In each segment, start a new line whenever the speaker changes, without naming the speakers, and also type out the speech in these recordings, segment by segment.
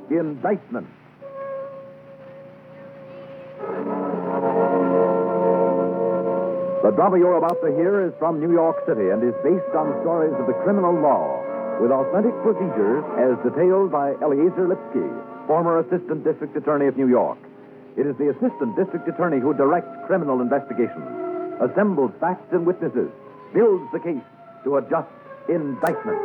Indictment. The drama you're about to hear is from New York City and is based on stories of the criminal law, with authentic procedures as detailed by Eliezer Lipsky, former Assistant District Attorney of New York. It is the Assistant District Attorney who directs criminal investigations, assembles facts and witnesses, builds the case to a just indictment.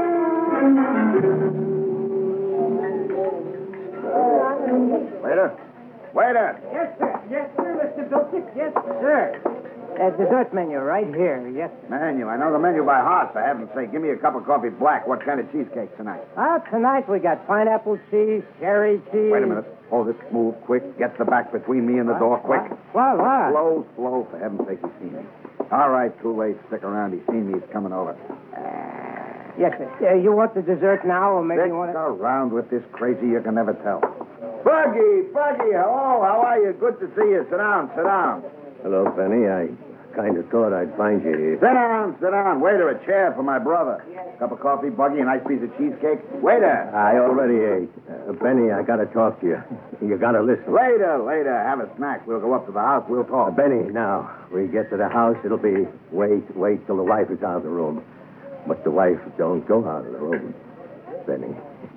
Waiter! Waiter!
Yes, sir. Yes, sir, Mr. Bilczyk. Yes, sir. Dessert menu right here. Yes, sir.
Menu. I know the menu by heart, for heaven's sake. Give me a cup of coffee black. What kind of cheesecake tonight?
Tonight we got pineapple cheese, cherry cheese.
Wait a minute. Hold it. Move quick. Get the back between me and the door, quick.
What?
Slow, slow. For heaven's sake, he's seen me. All right, too late. Stick around. He's seen me. He's coming over.
Yes, sir. You want the dessert now, or maybe
Stick
you want it?
around with this crazy, you can never tell. Buggy, hello. How are you? Good to see you. Sit down, sit down.
Hello, Benny. I kind of thought I'd find you here.
Sit down. Waiter, a chair for my brother. Cup of coffee, Buggy, a nice piece of cheesecake. Waiter.
I already ate. Benny, I got to talk to you. You got to listen.
Later. Have a snack. We'll go up to the house. We'll talk.
Benny, now, we get to the house, it'll be wait till the wife is out of the room. But the wife don't go out of the room, Benny.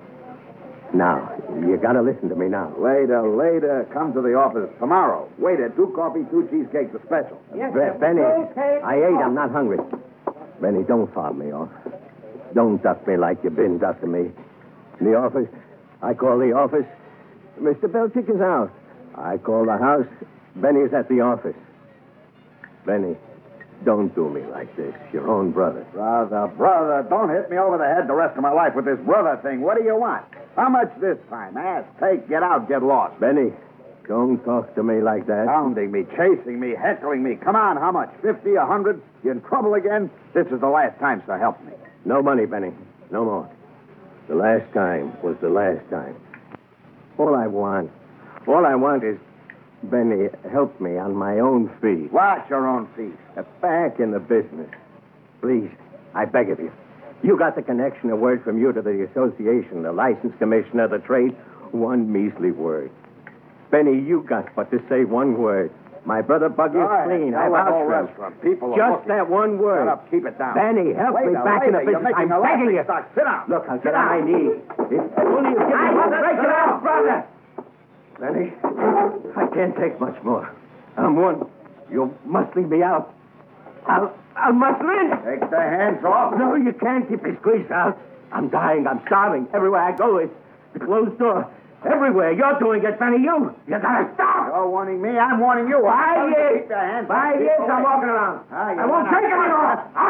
Now, you got to listen to me now.
Later. Come to the office tomorrow. Waiter, 2 coffee, 2 cheesecakes, a special.
Yes, sir.
Benny,
Okay.
I ate. I'm not hungry. Benny, don't fob me off. Don't duck me like you've been ducking me. In the office, I call the office. Mr. Belchick is out. I call the house. Benny's at the office. Benny, don't do me like this. Your own brother.
Brother, don't hit me over the head the rest of my life with this brother thing. What do you want? How much this time? Ask, take, get out, get lost.
Benny, don't talk to me like that.
Hounding me, chasing me, heckling me. Come on, how much? 50, 100? You in trouble again? This is the last time, so help me.
No money, Benny. No more. The last time was the last time. All I want is, Benny, help me on my own feet.
Watch your own feet.
Back in the business. Please, I beg of you. You got the connection, a word from you to the association, the license commissioner, the trade. One measly word. Benny, you got but to say one word. My brother Buggy is clean. I vouch for him.
People are
Just that one word.
Shut up. Keep it down.
Benny, help me back in the
You're
business.
making
I'm
a
begging you.
stock. Sit down.
Look, I'll get on my knees. If only you give me one break it out, brother. Benny, I can't take much more. I'm one. You must leave me out. I must live.
Take the hands off.
No, you can't keep me squeezed out. I'm dying. I'm starving. Everywhere I go, it's the closed door. Everywhere. You're doing it, Benny. You gotta stop.
You're warning me. I'm warning you.
5 years.
Keep your hands off.
5 years I'm walking around. I won't take any more.